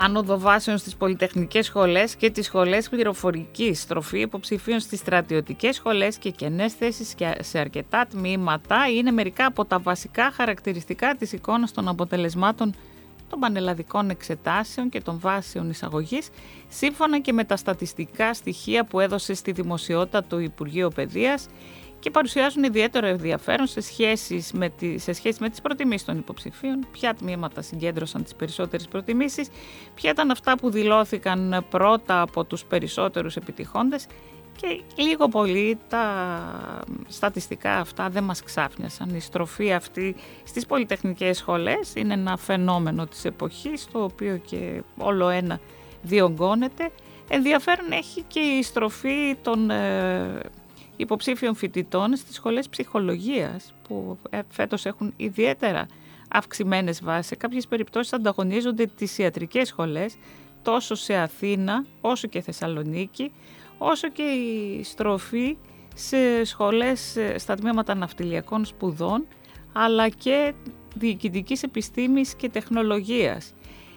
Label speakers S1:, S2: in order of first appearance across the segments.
S1: Άνοδο βάσεων στις πολυτεχνικές σχολές και τις σχολές πληροφορικής, στροφή υποψηφίων στις στρατιωτικές σχολές και κενές θέσεις σε αρκετά τμήματα είναι μερικά από τα βασικά χαρακτηριστικά της εικόνας των αποτελεσμάτων των πανελλαδικών εξετάσεων και των βάσεων εισαγωγής, σύμφωνα και με τα στατιστικά στοιχεία που έδωσε στη δημοσιότητα το Υπουργείο Παιδείας και παρουσιάζουν ιδιαίτερο ενδιαφέρον σε σχέση με τις προτιμήσεις των υποψηφίων, ποια τμήματα συγκέντρωσαν τις περισσότερες προτιμήσεις, ποια ήταν αυτά που δηλώθηκαν πρώτα από τους περισσότερους επιτυχώντες και λίγο πολύ τα στατιστικά αυτά δεν μας ξάφνιασαν. Η στροφή αυτή στις πολυτεχνικές σχολές είναι ένα φαινόμενο της εποχής, το οποίο και όλο ένα διωγγώνεται. Ενδιαφέρον έχει και η στροφή των υποψήφιων φοιτητών στις σχολές ψυχολογίας που φέτος έχουν ιδιαίτερα αυξημένες βάσεις. Σε κάποιες περιπτώσεις ανταγωνίζονται τις ιατρικές σχολές τόσο σε Αθήνα όσο και Θεσσαλονίκη, όσο και η στροφή σε σχολές στα τμήματα ναυτιλιακών σπουδών αλλά και διοικητικής επιστήμης και τεχνολογίας.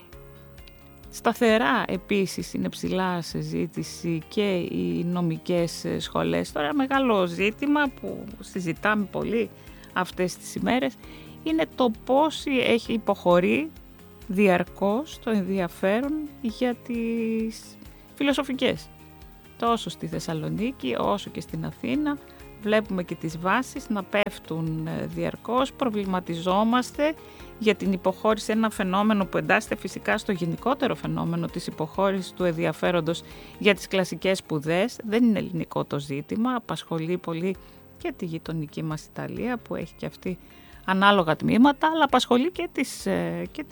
S1: Σταθερά επίσης είναι ψηλά σε ζήτηση και οι νομικές σχολές. Τώρα μεγάλο ζήτημα που συζητάμε πολύ αυτές τις ημέρες είναι το πώς έχει υποχωρεί διαρκώς το ενδιαφέρον για τις φιλοσοφικές. Τόσο στη Θεσσαλονίκη όσο και στην Αθήνα βλέπουμε και τις βάσεις να πέφτουν διαρκώς, προβληματιζόμαστε για την υποχώρηση, ένα φαινόμενο που εντάσσεται φυσικά στο γενικότερο φαινόμενο της υποχώρησης του ενδιαφέροντος για τις κλασικές σπουδές. Δεν είναι ελληνικό το ζήτημα, απασχολεί πολύ και τη γειτονική μας Ιταλία που έχει και αυτή ανάλογα τμήματα, αλλά απασχολεί και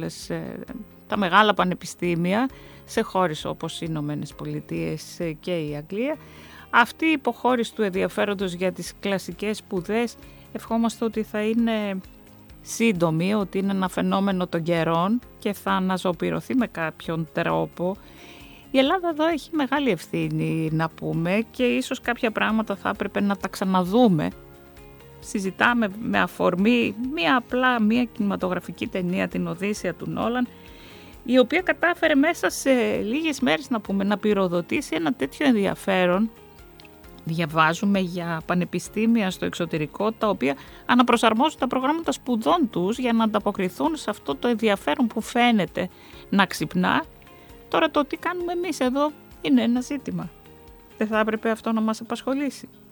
S1: τα μεγάλα πανεπιστήμια σε χώρες όπως οι Ηνωμένες Πολιτείες και η Αγγλία. Αυτή η υποχώρηση του ενδιαφέροντος για τις κλασικές σπουδές ευχόμαστε ότι θα είναι σύντομη, ότι είναι ένα φαινόμενο των καιρών και θα αναζωοποιηθεί με κάποιον τρόπο. Η Ελλάδα εδώ έχει μεγάλη ευθύνη να πούμε και ίσως κάποια πράγματα θα έπρεπε να τα ξαναδούμε. Συζητάμε με αφορμή μία κινηματογραφική ταινία, την Οδύσσεια του Νόλαν, η οποία κατάφερε μέσα σε λίγες μέρες να πυροδοτήσει ένα τέτοιο ενδιαφέρον. Διαβάζουμε για πανεπιστήμια στο εξωτερικό τα οποία αναπροσαρμόζουν τα προγράμματα σπουδών τους για να ανταποκριθούν σε αυτό το ενδιαφέρον που φαίνεται να ξυπνά. Τώρα το τι κάνουμε εμείς εδώ είναι ένα ζήτημα. Δεν θα έπρεπε αυτό να μας απασχολήσει?